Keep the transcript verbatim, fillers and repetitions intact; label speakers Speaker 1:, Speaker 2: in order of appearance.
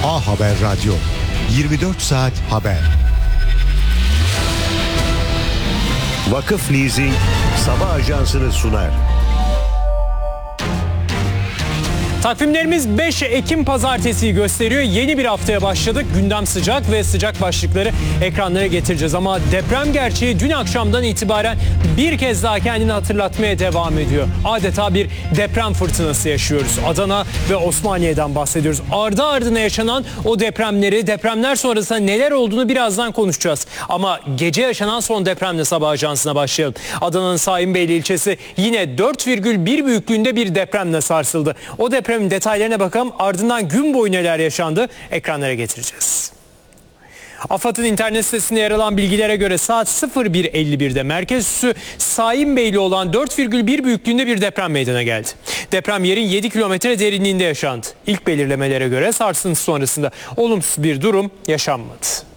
Speaker 1: A Haber Radyo, yirmi dört saat haber.
Speaker 2: Vakıf Leasing sabah ajansını sunar.
Speaker 3: Takvimlerimiz beş Ekim pazartesiyi gösteriyor. Yeni bir haftaya başladık. Gündem sıcak ve sıcak başlıkları ekranlara getireceğiz. Ama deprem gerçeği dün akşamdan itibaren bir kez daha kendini hatırlatmaya devam ediyor. Adeta bir deprem fırtınası yaşıyoruz. Adana ve Osmaniye'den bahsediyoruz. Ardı ardına yaşanan o depremleri, depremler sonrasında neler olduğunu birazdan konuşacağız. Ama gece yaşanan son depremle sabah ajansına başlayalım. Adana'nın Saimbeyli ilçesi yine dört virgül bir büyüklüğünde bir depremle sarsıldı. O deprem Depremin detaylarına bakalım. Ardından gün boyu neler yaşandı ekranlara getireceğiz. AFAD'ın internet sitesinde yer alan bilgilere göre saat sıfır bir elli birde merkez üssü Saimbeyli olan dört virgül bir büyüklüğünde bir deprem meydana geldi. Deprem yerin yedi kilometre derinliğinde yaşandı. İlk belirlemelere göre sarsıntı sonrasında olumsuz bir durum yaşanmadı.